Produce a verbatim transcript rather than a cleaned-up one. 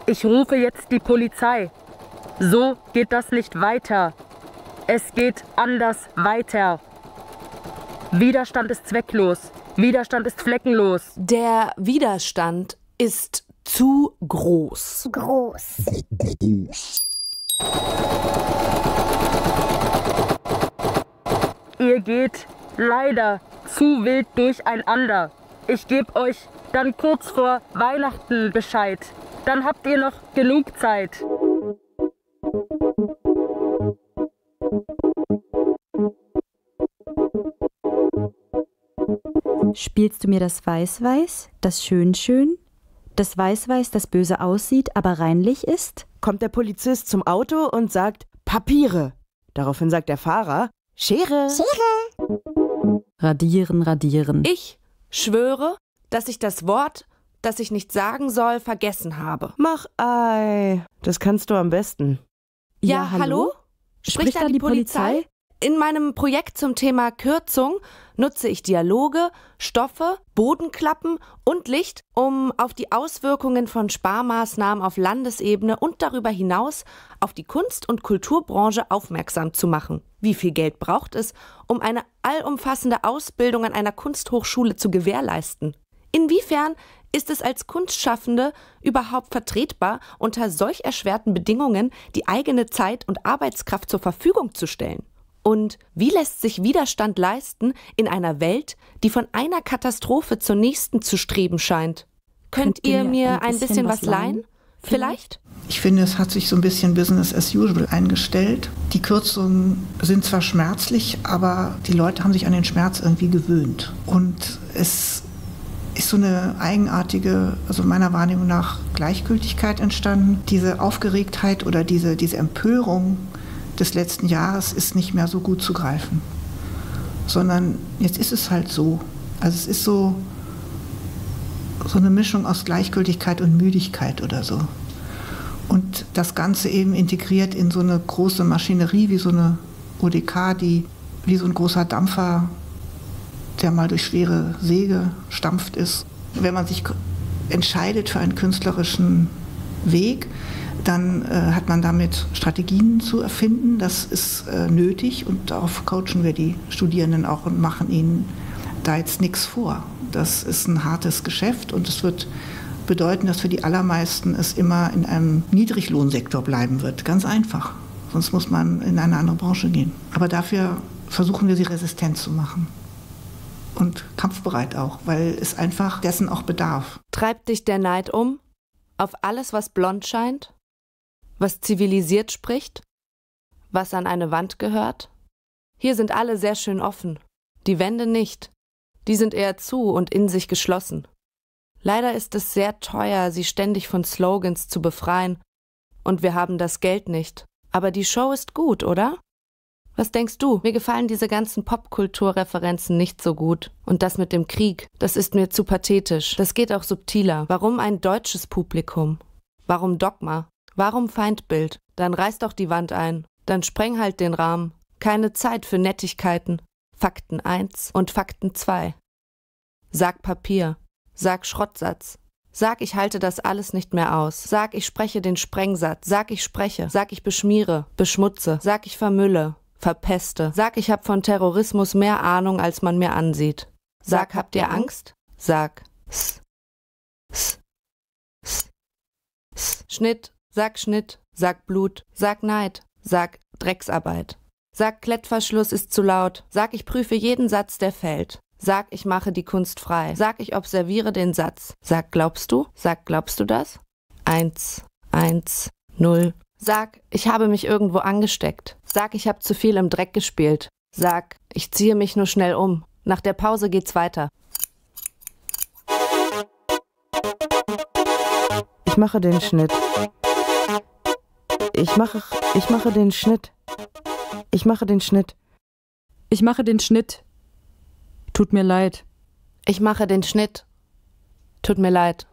Ich rufe jetzt die Polizei. So geht das nicht weiter. Es geht anders weiter. Widerstand ist zwecklos. Widerstand ist fleckenlos. Der Widerstand ist zu groß. Groß. Ihr geht leider zu wild durcheinander. Ich gebe euch dann kurz vor Weihnachten Bescheid. Dann habt ihr noch genug Zeit. Spielst du mir das Weiß-Weiß, das Schön-Schön? Das Weiß-Weiß, das böse aussieht, aber reinlich ist? Kommt der Polizist zum Auto und sagt, Papiere. Daraufhin sagt der Fahrer, Schere. Schere. Radieren, radieren. Ich schwöre, dass ich das Wort, das ich nicht sagen soll, vergessen habe. Mach ei. Das kannst du am besten. Ja, Ja, hallo? hallo? Spricht da die Polizei? In meinem Projekt zum Thema Kürzung nutze ich Dialoge, Stoffe, Bodenklappen und Licht, um auf die Auswirkungen von Sparmaßnahmen auf Landesebene und darüber hinaus auf die Kunst- und Kulturbranche aufmerksam zu machen. Wie viel Geld braucht es, um eine allumfassende Ausbildung an einer Kunsthochschule zu gewährleisten? Inwiefern ist es als Kunstschaffende überhaupt vertretbar, unter solch erschwerten Bedingungen die eigene Zeit und Arbeitskraft zur Verfügung zu stellen? Und wie lässt sich Widerstand leisten in einer Welt, die von einer Katastrophe zur nächsten zu streben scheint? Könnt, Könnt ihr mir ein bisschen, bisschen was leihen? Vielleicht? Ich finde, es hat sich so ein bisschen Business as usual eingestellt. Die Kürzungen sind zwar schmerzlich, aber die Leute haben sich an den Schmerz irgendwie gewöhnt. Und es ist so eine eigenartige, also meiner Wahrnehmung nach, Gleichgültigkeit entstanden. Diese Aufgeregtheit oder diese, diese Empörung des letzten Jahres ist nicht mehr so gut zu greifen, sondern jetzt ist es halt so. Also es ist so, so eine Mischung aus Gleichgültigkeit und Müdigkeit oder so. Und das Ganze eben integriert in so eine große Maschinerie wie so eine O D K, die wie so ein großer Dampfer, der mal durch schwere See gestampft ist. Wenn man sich entscheidet für einen künstlerischen Weg, dann äh, hat man damit Strategien zu erfinden. Das ist äh, nötig und darauf coachen wir die Studierenden auch und machen ihnen da jetzt nichts vor. Das ist ein hartes Geschäft und es wird bedeuten, dass für die allermeisten es immer in einem Niedriglohnsektor bleiben wird. Ganz einfach. Sonst muss man in eine andere Branche gehen. Aber dafür versuchen wir sie resistent zu machen. Und kampfbereit auch, weil es einfach dessen auch bedarf. Treibt dich der Neid um? Auf alles, was blond scheint? Was zivilisiert spricht? Was an eine Wand gehört? Hier sind alle sehr schön offen. Die Wände nicht. Die sind eher zu und in sich geschlossen. Leider ist es sehr teuer, sie ständig von Slogans zu befreien. Und wir haben das Geld nicht. Aber die Show ist gut, oder? Was denkst du? Mir gefallen diese ganzen Popkulturreferenzen nicht so gut. Und das mit dem Krieg, das ist mir zu pathetisch. Das geht auch subtiler. Warum ein deutsches Publikum? Warum Dogma? Warum Feindbild? Dann reiß doch die Wand ein. Dann spreng halt den Rahmen. Keine Zeit für Nettigkeiten. Fakten eins und Fakten zwei. Sag Papier. Sag Schrottsatz. Sag, ich halte das alles nicht mehr aus. Sag, ich spreche den Sprengsatz. Sag, ich spreche. Sag, ich beschmiere, beschmutze. Sag, ich vermülle, verpeste. Sag, ich hab von Terrorismus mehr Ahnung, als man mir ansieht. Sag, habt ihr Angst? Sag, s, s, s, s. Schnitt. Sag Schnitt, sag Blut, sag Neid, sag Drecksarbeit. Sag Klettverschluss ist zu laut, sag ich prüfe jeden Satz, der fällt. Sag ich mache die Kunst frei, sag ich observiere den Satz. Sag glaubst du, sag glaubst du das? Eins, eins, null. Sag ich habe mich irgendwo angesteckt. Sag ich habe zu viel im Dreck gespielt. Sag ich ziehe mich nur schnell um. Nach der Pause geht's weiter. Ich mache den Schnitt. Ich mache, ich mache den Schnitt. Ich mache den Schnitt. Ich mache den Schnitt. Tut mir leid. Ich mache den Schnitt. Tut mir leid.